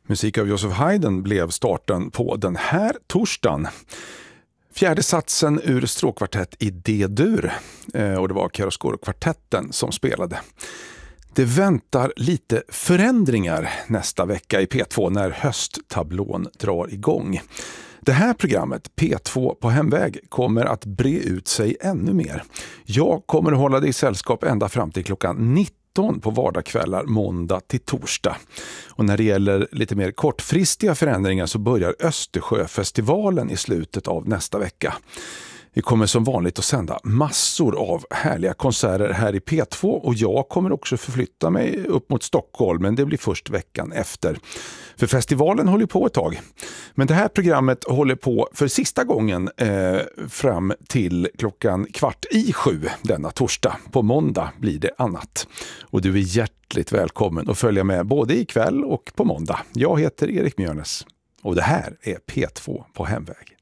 Musik av Joseph Haydn blev starten på den här torsdagen. Fjärde satsen ur stråkkvartett i D-dur, och det var Chiaroscuro-kvartetten som spelade. Det väntar lite förändringar nästa vecka i P2 när hösttablån drar igång. Det här programmet, P2 på hemväg, kommer att bre ut sig ännu mer. Jag kommer att hålla dig i sällskap ända fram till klockan 19 på vardagskvällar, måndag till torsdag. Och när det gäller lite mer kortfristiga förändringar så börjar Östersjöfestivalen i slutet av nästa vecka. Vi kommer som vanligt att sända massor av härliga konserter här i P2 och jag kommer också förflytta mig upp mot Stockholm, men det blir först veckan efter. För festivalen håller på ett tag. Men det här programmet håller på för sista gången fram till klockan 6:15 denna torsdag. På måndag blir det annat. Och du är hjärtligt välkommen att följa med både ikväll och på måndag. Jag heter Erik Mjörnes och det här är P2 på hemväg.